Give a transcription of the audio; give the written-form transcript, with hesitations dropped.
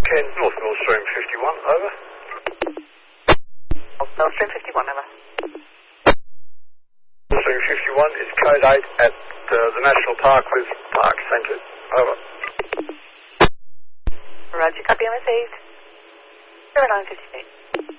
Ken, North Millstream 51, over. North Millstream 51, over. Millstream 51 is code 8 at the National Park with Park Centre, over. Roger, copy and received. 0958.